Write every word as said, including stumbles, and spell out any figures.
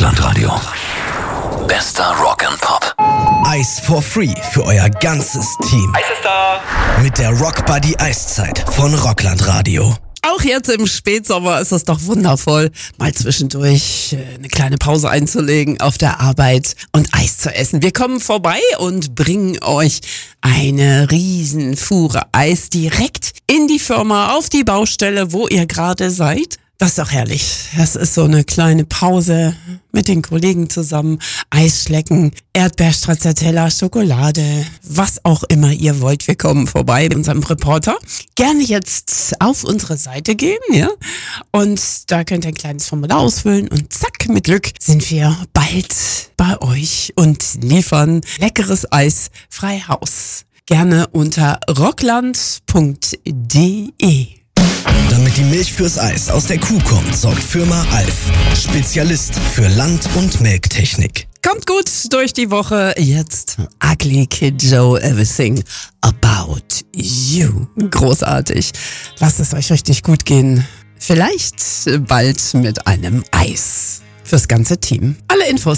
Rockland Radio. Bester Rock and Pop. Eis for free für euer ganzes Team. Eis ist da! Mit der Rock Buddy Eiszeit von Rockland Radio. Auch jetzt im Spätsommer ist es doch wundervoll, mal zwischendurch eine kleine Pause einzulegen auf der Arbeit und Eis zu essen. Wir kommen vorbei und bringen euch eine Riesenfuhre Eis direkt in die Firma, auf die Baustelle, wo ihr gerade seid. Das ist doch herrlich. Das ist so eine kleine Pause mit den Kollegen zusammen. Eis schlecken, Erdbeerstracciatella, Schokolade, was auch immer ihr wollt. Wir kommen vorbei mit unserem Reporter. Gerne jetzt auf unsere Seite gehen, ja. Und da könnt ihr ein kleines Formular ausfüllen und zack, mit Glück sind wir bald bei euch und liefern leckeres Eis frei Haus. Gerne unter rockland punkt de. Damit die Milch fürs Eis aus der Kuh kommt, sorgt Firma Alf. Spezialist für Land- und Melktechnik. Kommt gut durch die Woche. Jetzt Ugly Kid Joe, Everything About You. Großartig. Lasst es euch richtig gut gehen. Vielleicht bald mit einem Eis fürs ganze Team. Alle Infos